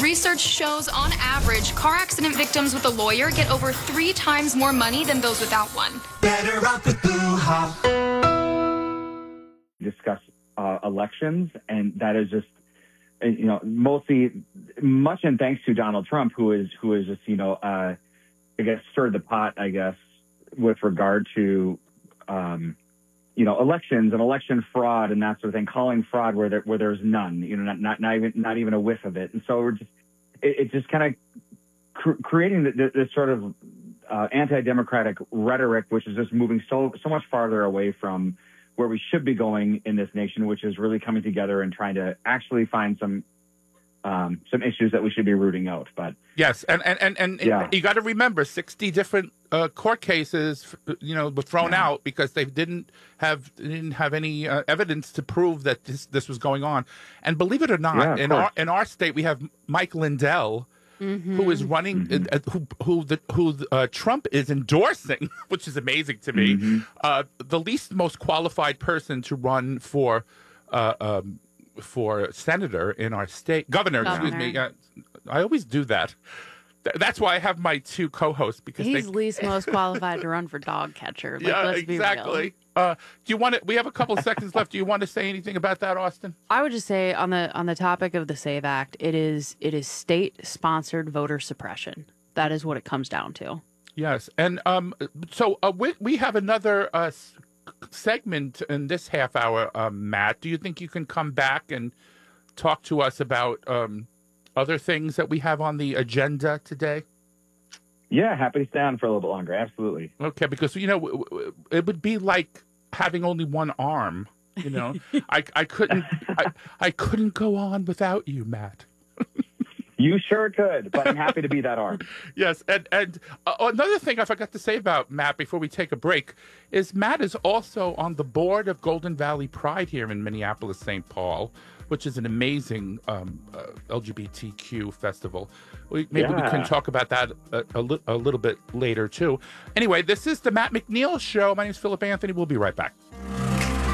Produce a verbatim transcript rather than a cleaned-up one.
Research shows, on average, car accident victims with a lawyer get over three times more money than those without one. Better off with Boo Ha. Discuss uh, elections, and that is just, you know, mostly much in thanks to Donald Trump, who is who is just, you know, uh, I guess stirred the pot, I guess, with regard to, um, you know, elections and election fraud and that sort of thing, calling fraud where there where there's none, you know, not not, not even not even a whiff of it, and so we're just it, it's just kind of cr- creating this, this sort of uh, anti-democratic rhetoric, which is just moving so so much farther away from where we should be going in this nation, which is really coming together and trying to actually find some um, some issues that we should be rooting out. But yes, and and and, and yeah. you got to remember, sixty different uh, court cases, you know, were thrown yeah. out because they didn't have didn't have any uh, evidence to prove that this this was going on. And believe it or not, yeah, in our in our state, we have Mike Lindell. Mm-hmm. Who is running? Mm-hmm. Uh, who who the, who uh, Trump is endorsing, which is amazing to me. Mm-hmm. Uh, the least most qualified person to run for uh, um, for senator in our state, governor. governor. Excuse me. Uh, I always do that. Th- that's why I have my two co-hosts because he's they... least most qualified to run for dog catcher. Like, yeah, let's exactly. Be real. Uh, do you want to? We have a couple of seconds left. Do you want to say anything about that, Austin? I would just say on the on the topic of the SAVE Act, it is it is state sponsored voter suppression. That is what it comes down to. Yes, and um, so uh, we we have another uh, segment in this half hour, uh, Matt. Do you think you can come back and talk to us about um, other things that we have on the agenda today? Yeah, happy to stay on for a little bit longer. Absolutely. Okay, because, you know, it would be like having only one arm. You know, I I couldn't I, I couldn't go on without you, Matt. You sure could, but I'm happy to be that arm. Yes, and and uh, another thing I forgot to say about Matt before we take a break is Matt is also on the board of Golden Valley Pride here in Minneapolis, Saint Paul, which is an amazing um, uh, L G B T Q festival. We, maybe yeah. we can talk about that a, a, li- a little bit later, too. Anyway, this is the Matt McNeil Show. My name is Philip Anthony. We'll be right back.